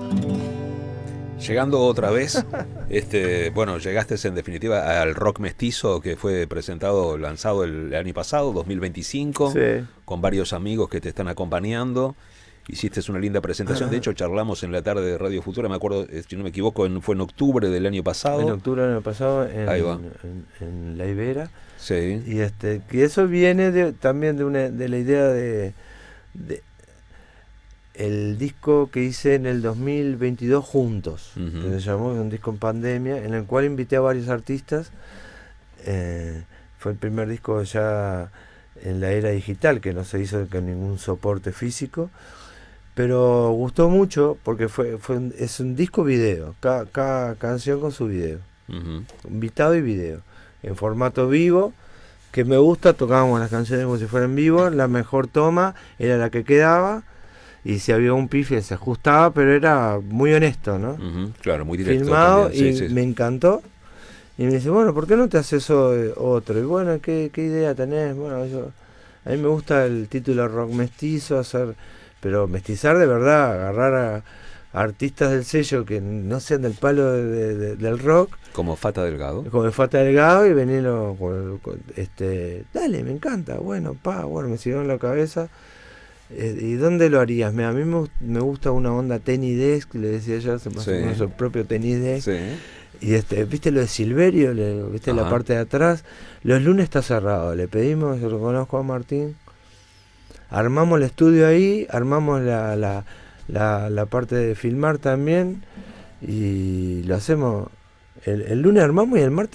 Llegando otra vez, bueno, llegaste en definitiva al rock mestizo que fue presentado, lanzado el año pasado, 2025, Sí. con varios amigos que te están acompañando. Hiciste una linda presentación, de hecho charlamos en la tarde de Radio Futura, me acuerdo, si no me equivoco, fue en octubre del año En pasado. octubre del año pasado Ahí va. en La Ibera. Sí. Y que eso viene también de la idea de el disco que hice en el 2022 juntos, que se llamó, un disco en pandemia, en el cual invité a varios artistas. Fue el primer disco ya en la era digital, que no se hizo con ningún soporte físico, pero gustó mucho porque es un disco video, cada canción con su video, invitado y video, en formato vivo, que me gusta. Tocábamos las canciones como si fueran vivo, la mejor toma era la que quedaba, y si había un pifie se ajustaba, pero era muy honesto, ¿no? Claro, muy directo Filmado, también. y Sí, sí. me encantó. Y me dice, bueno, ¿por qué no te haces eso otro? Y bueno, ¿qué idea tenés? Bueno, a mí me gusta el título rock mestizo, pero mestizar de verdad, agarrar a artistas del sello que no sean del palo del rock, Como Fata Delgado. como de Fata Delgado, y venirlo dale, me encanta, bueno, me siguió en la cabeza. ¿Y dónde lo harías? A mí me gusta una onda Tiny Desk, le decía yo, se pasó con su propio Tiny Desk. Sí. Y viste lo de Silverio, viste la parte de atrás. Los lunes está cerrado, le pedimos, yo lo conozco a Martín. Armamos el estudio ahí, armamos la parte de filmar también, y lo hacemos. El lunes armamos y el martes